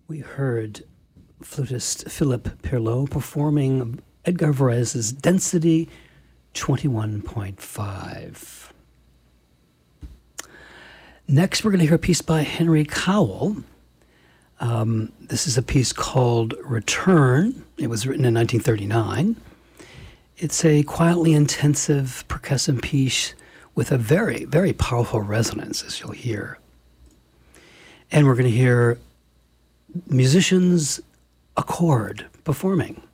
We heard flutist Philippe Perlot performing Edgar Varèse's Density 21.5. Next, we're going to hear a piece by Henry Cowell. This is a piece called Return. It was written in 1939. It's a quietly intensive percussive piece with a very, very powerful resonance, as you'll hear. And we're going to hear musicians accord performing.